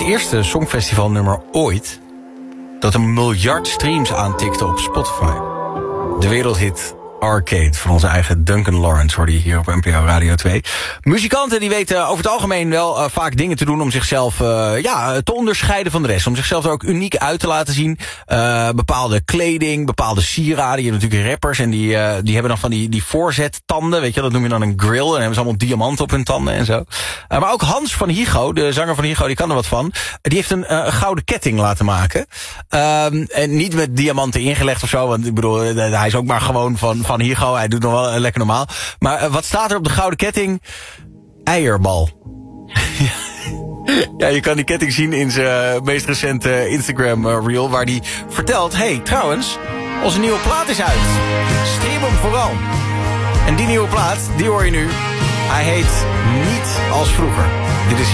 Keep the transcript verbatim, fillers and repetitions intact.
eerste songfestivalnummer ooit dat een miljard streams aantikte op Spotify. De wereldhit Arcade van onze eigen Duncan Lawrence hoorde je hier op N P O Radio twee. Muzikanten die weten over het algemeen wel uh, vaak dingen te doen om zichzelf uh, ja, te onderscheiden van de rest. Om zichzelf er ook uniek uit te laten zien. Uh, bepaalde kleding, bepaalde sieraden. Je hebt natuurlijk rappers en die, uh, die hebben dan van die, die voorzettanden. Weet je, dat noem je dan een grill. En dan hebben ze allemaal diamanten op hun tanden en zo. Uh, maar ook Hans van Higo, de zanger van Higo, die kan er wat van. Die heeft een uh, gouden ketting laten maken. Uh, en niet met diamanten ingelegd of zo. Want ik bedoel, uh, hij is ook maar gewoon van, van Higo. Hij doet nog wel uh, lekker normaal. Maar uh, wat staat er op de gouden ketting? Eierbal. Ja, je kan die ketting zien in zijn meest recente Instagram uh, reel, waar hij vertelt, hey, trouwens, onze nieuwe plaat is uit. Stream hem vooral. En die nieuwe plaat, die hoor je nu. Hij heet Niet als vroeger. Dit is